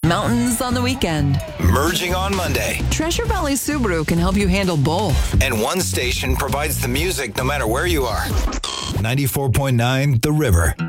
mountains on the weekend. Merging on Monday. Treasure Valley Subaru can help you handle both. And one station provides the music no matter where you are. 94.9 The River.